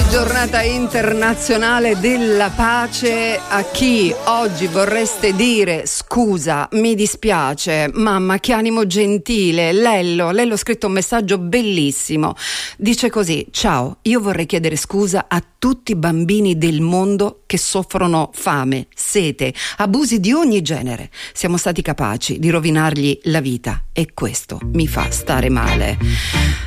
Giornata internazionale della pace. A chi oggi vorreste dire scusa, mi dispiace, mamma che animo gentile, Lello ha scritto un messaggio bellissimo, dice così: ciao, io vorrei chiedere scusa a tutti i bambini del mondo che soffrono fame, sete, abusi di ogni genere. Siamo stati capaci di rovinargli la vita e questo mi fa stare male.